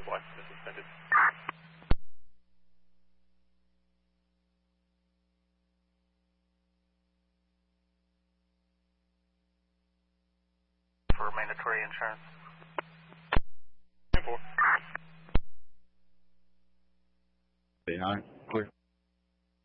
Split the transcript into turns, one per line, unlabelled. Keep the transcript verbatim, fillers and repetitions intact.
his license is suspended. For mandatory insurance.
Say hi.